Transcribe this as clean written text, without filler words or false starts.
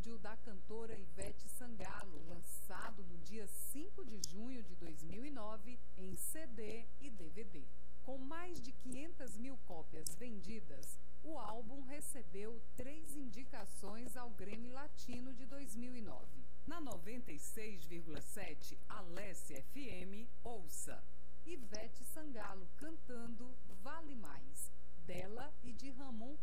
vídeo da cantora Ivete Sangalo, lançado no dia 5 de junho de 2009 em CD e DVD. Com mais de 500 mil cópias vendidas, o álbum recebeu 3 indicações ao Grammy Latino de 2009. Na 96,7 Alessia FM, ouça Ivete Sangalo cantando Vale Mais, dela e de Ramon